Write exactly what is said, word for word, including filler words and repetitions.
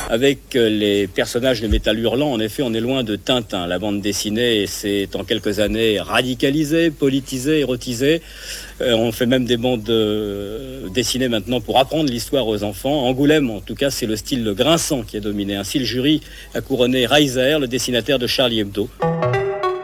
Avec les personnages de Métal Hurlant, en effet, on est loin de Tintin. La bande dessinée s'est en quelques années radicalisée, politisée, érotisée. Euh, on fait même des bandes euh, dessinées maintenant pour apprendre l'histoire aux enfants. Angoulême, en tout cas, c'est le style grinçant qui est dominé. Ainsi, le jury a couronné Reiser, le dessinateur de Charlie Hebdo.